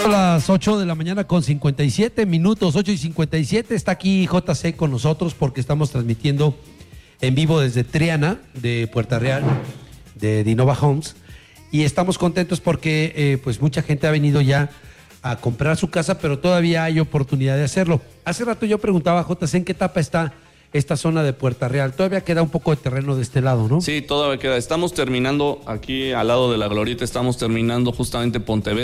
Son las 8 de la mañana con 57 minutos, 8:57. Está aquí JC con nosotros porque estamos transmitiendo en vivo desde Triana, de Puerta Real, de Dinova Homes. Y estamos contentos porque pues mucha gente ha venido ya a comprar su casa, pero todavía hay oportunidad de hacerlo. Hace rato yo preguntaba a JC en qué etapa está esta zona de Puerta Real. Todavía queda un poco de terreno de este lado, ¿no? Sí, todavía queda. Estamos terminando aquí al lado de la Glorieta, estamos terminando justamente Pontevedra.